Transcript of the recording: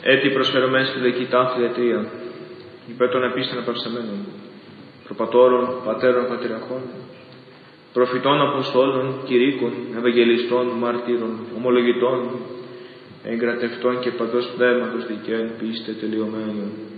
έτη προσφερωμέν στη λαϊκή τάφη διατρία, υπέρ των επίστων απαυσαμένων, προπατώρων, πατέρων, πατριαρχών, προφητών, αποστόλων, κηρύκων, ευαγγελιστών, μαρτύρων, ομολογητών, εγκρατευτών και παντός πνεύματος δικαίων πίστε τελειωμένων,